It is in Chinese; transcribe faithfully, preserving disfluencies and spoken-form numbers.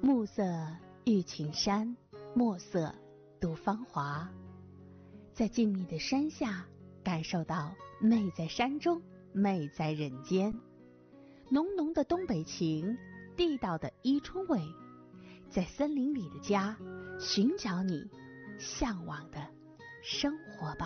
暮色遇青山，墨色度芳华。在静谧的山下，感受到美在山中，美在人间。浓浓的东北情，地道的伊春味，在森林里的家，寻找你向往的生活吧。